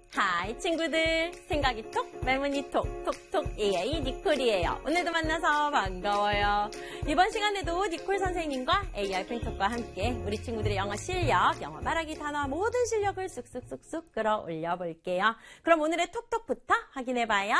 하이 친구들, 생각이 톡, 말문이 톡, 톡톡 AI 니콜이에요. 오늘도 만나서 반가워요. 이번 시간에도 니콜 선생님과 AI 팽톡과 함께 우리 친구들의 영어 실력, 영어 말하기 단어 모든 실력을 쑥쑥쑥쑥 끌어올려 볼게요. 그럼 오늘의 톡톡부터 확인해봐요.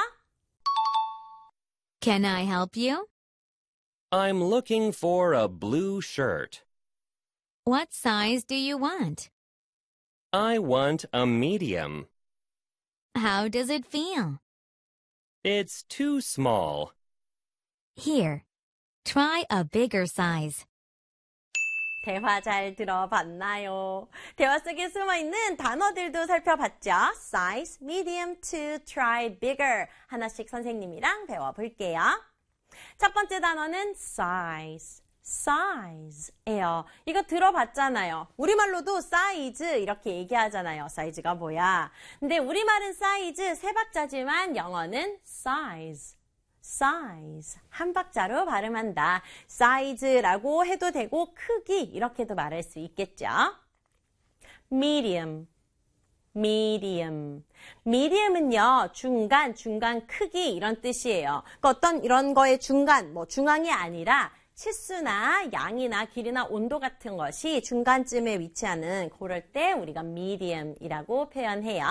Can I help you? I'm looking for a blue shirt. What size do you want? I want a medium. How does it feel? It's too small. Here, try a bigger size. 대화 잘 들어봤나요? 대화 속에 숨어있는 단어들도 살펴봤죠? Size, medium, to, try, bigger. 하나씩 선생님이랑 배워볼게요. 첫 번째 단어는 size. size예요. 이거 들어봤잖아요. 우리말로도 size 이렇게 얘기하잖아요. 사이즈가 뭐야? 근데 우리말은 사이즈 세 박자지만 영어는 size. size 한 박자로 발음한다. size라고 해도 되고 크기 이렇게도 말할 수 있겠죠. medium. medium. medium은요, 중간 크기 이런 뜻이에요. 그러니까 어떤 이런 거의 중간, 중앙이 아니라 치수나 양이나 길이나 온도 같은 것이 중간쯤에 위치하는 그럴 때 우리가 medium이라고 표현해요.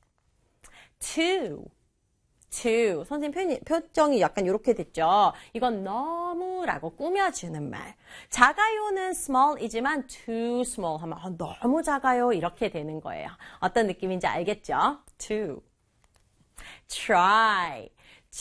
too. 선생님 표정이 약간 이렇게 됐죠. 이건 너무라고 꾸며주는 말. 작아요는 small이지만 too small 하면 너무 작아요 이렇게 되는 거예요. 어떤 느낌인지 알겠죠? too. try.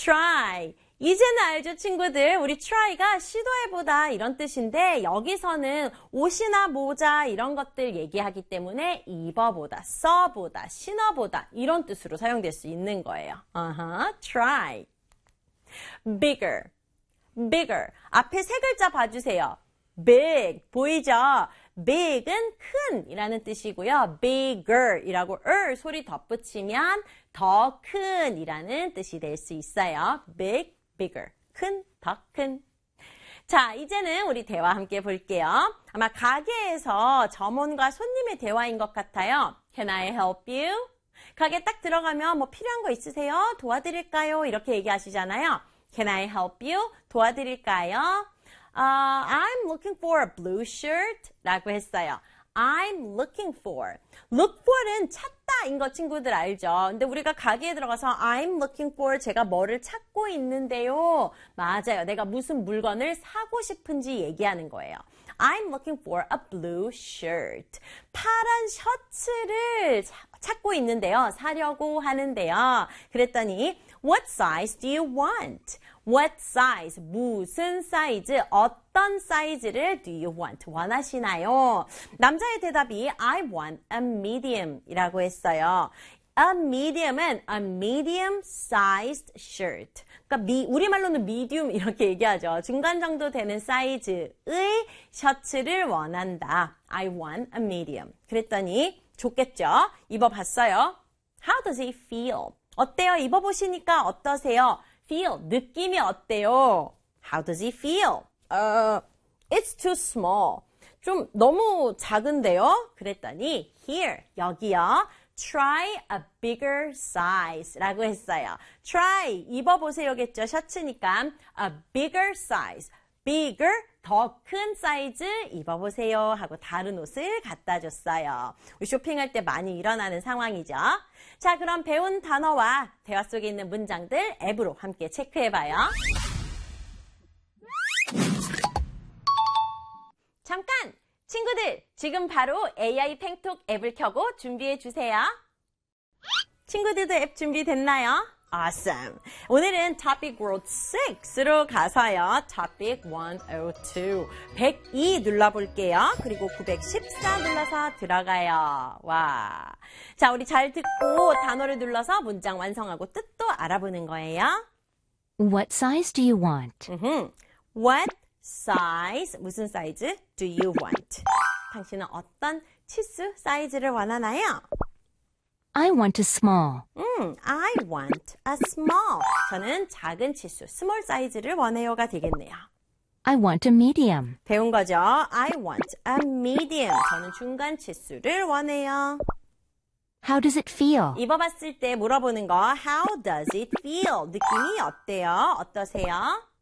이제는 알죠, 친구들? 우리 try가 시도해보다 이런 뜻인데 여기서는 옷이나 모자 이런 것들 얘기하기 때문에 입어보다, 써보다, 신어보다 이런 뜻으로 사용될 수 있는 거예요. try. bigger. 앞에 세 글자 봐주세요. big, 보이죠? big은 큰 이라는 뜻이고요. bigger 이라고 소리 덧붙이면 더 큰 이라는 뜻이 될 수 있어요. big, bigger. 큰, 더 큰. 자, 이제는 우리 대화 함께 볼게요. 아마 가게에서 점원과 손님의 대화인 것 같아요. Can I help you? 가게 딱 들어가면 필요한 거 있으세요? 도와드릴까요? 이렇게 얘기하시잖아요. Can I help you? 도와드릴까요? I'm looking for a blue shirt 라고 했어요. I'm looking for. look for는 찾다인 거 친구들 알죠? 근데 우리가 가게에 들어가서 I'm looking for 제가 뭐를 찾고 있는데요. 맞아요. 내가 무슨 물건을 사고 싶은지 얘기하는 거예요. I'm looking for a blue shirt. 파란 셔츠를 찾고 있는데요. 사려고 하는데요. 그랬더니 What size do you want? What size? 무슨 사이즈? 어떤 사이즈를 do you want? 원하시나요? 남자의 대답이 I want a medium 이라고 했어요. A medium은 a medium-sized shirt. 그러니까 우리말로는 medium 이렇게 얘기하죠. 중간 정도 되는 사이즈의 셔츠를 원한다. I want a medium. 그랬더니 좋겠죠? 입어봤어요. How does it feel? 어때요? 입어보시니까 어떠세요? feel, 느낌이 어때요? How does it feel? It's too small. 좀 너무 작은데요? 그랬더니 here, 여기요. Try a bigger size 라고 했어요. Try, 입어보세요겠죠? 셔츠니까 a bigger size. bigger, 더 큰 사이즈 입어보세요 하고 다른 옷을 갖다 줬어요. 우리 쇼핑할 때 많이 일어나는 상황이죠. 자, 그럼 배운 단어와 대화 속에 있는 문장들 앱으로 함께 체크해봐요. 잠깐! 친구들, 지금 바로 AI 팽톡 앱을 켜고 준비해주세요. 친구들도 앱 준비됐나요? Awesome. 오늘은 Topic World 6로 가서요. Topic 102. 102 눌러볼게요. 그리고 914 눌러서 들어가요. 와. 자, 우리 잘 듣고 단어를 눌러서 문장 완성하고 뜻도 알아보는 거예요. What size do you want? What size, 무슨 사이즈 do you want? 당신은 어떤 치수 사이즈를 원하나요? I want a small. I want a small. 저는 작은 치수, small 사이즈를 원해요가 되겠네요. I want a medium. 배운 거죠? I want a medium. 저는 중간 치수를 원해요. How does it feel? 입어봤을 때 물어보는 거 How does it feel? 느낌이 어때요? 어떠세요?